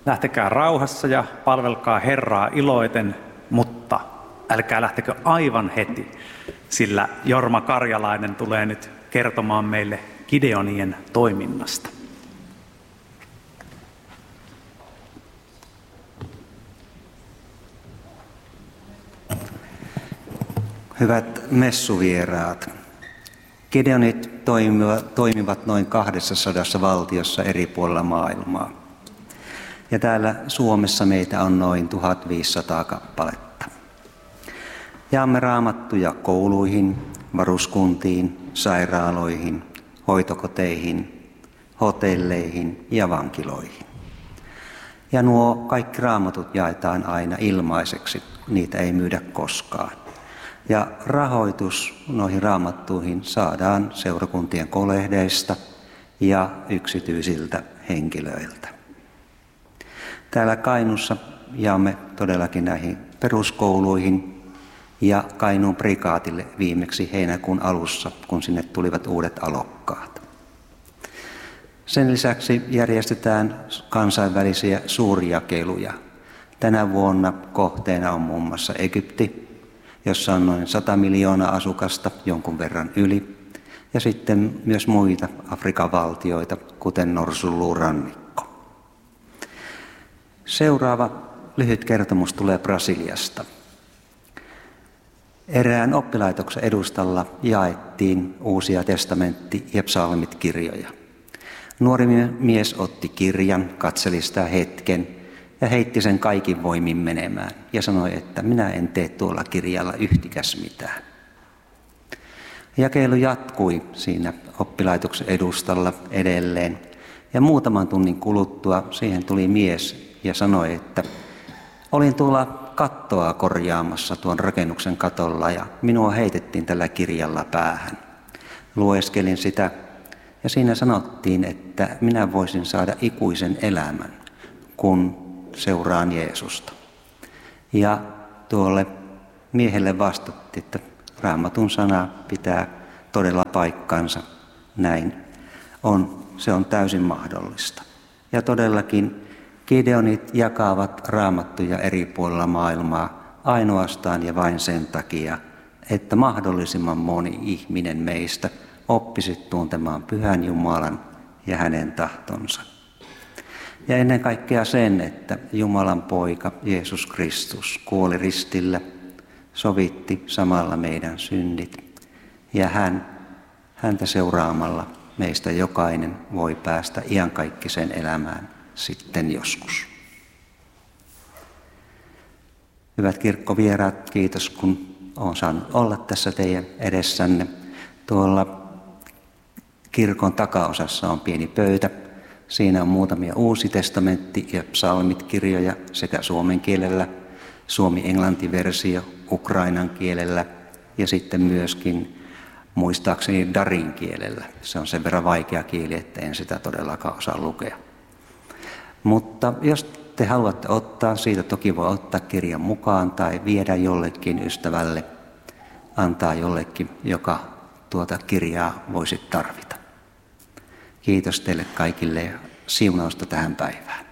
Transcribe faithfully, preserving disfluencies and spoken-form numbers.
Lähtekää rauhassa ja palvelkaa Herraa iloiten, mutta älkää lähtekö aivan heti, sillä Jorma Karjalainen tulee nyt kertomaan meille Gideonien toiminnasta. Hyvät messuvieraat, Gideonit toimivat noin kahdessasadassa valtiossa eri puolilla maailmaa. Ja täällä Suomessa meitä on noin tuhatviisisataa kappaletta. Jaamme raamattuja kouluihin, varuskuntiin, sairaaloihin, hoitokoteihin, hotelleihin ja vankiloihin. Ja nuo kaikki raamatut jaetaan aina ilmaiseksi, niitä ei myydä koskaan. Ja rahoitus noihin raamattuihin saadaan seurakuntien kolehdeista ja yksityisiltä henkilöiltä. Täällä Kainuussa jaamme todellakin näihin peruskouluihin ja Kainuun prikaatille viimeksi heinäkuun alussa, kun sinne tulivat uudet alokkaat. Sen lisäksi järjestetään kansainvälisiä suurjakeluja. Tänä vuonna kohteena on muun muassa Egypti, jossa on noin sata miljoonaa asukasta, jonkun verran yli, ja sitten myös muita Afrikan valtioita, kuten Norsunluurannikko. Seuraava lyhyt kertomus tulee Brasiliasta. Erään oppilaitoksen edustalla jaettiin Uusia testamentti- ja psalmit-kirjoja. Nuori mies otti kirjan, katseli sitä hetken ja heitti sen kaikin voimin menemään ja sanoi, että minä en tee tuolla kirjalla yhtikäs mitään. Jakelu jatkui siinä oppilaitoksen edustalla edelleen ja muutaman tunnin kuluttua siihen tuli mies ja sanoi, että olin tuolla kattoa korjaamassa tuon rakennuksen katolla ja minua heitettiin tällä kirjalla päähän. Lueskelin sitä ja siinä sanottiin, että minä voisin saada ikuisen elämän, kun seuraan Jeesusta. Ja tuolle miehelle vastattiin, että Raamatun sana pitää todella paikkansa. Näin on, se on täysin mahdollista. Ja todellakin Gideonit jakavat raamattuja eri puolilla maailmaa ainoastaan ja vain sen takia, että mahdollisimman moni ihminen meistä oppisi tuntemaan Pyhän Jumalan ja hänen tahtonsa. Ja ennen kaikkea sen, että Jumalan poika Jeesus Kristus kuoli ristillä, sovitti samalla meidän synnit ja hän, häntä seuraamalla meistä jokainen voi päästä iankaikkiseen elämään sitten joskus. Hyvät kirkkovieraat, kiitos kun olen saanut olla tässä teidän edessänne. Tuolla kirkon takaosassa on pieni pöytä. Siinä on muutamia Uusi testamentti- ja psalmit-kirjoja sekä suomen kielellä, suomi-englanti-versio ukrainan kielellä ja sitten myöskin muistaakseni darin kielellä. Se on sen verran vaikea kieli, että en sitä todellakaan osaa lukea. Mutta jos te haluatte ottaa, siitä toki voi ottaa kirjan mukaan tai viedä jollekin ystävälle, antaa jollekin, joka tuota kirjaa voisi tarvita. Kiitos teille kaikille ja siunausta tähän päivään.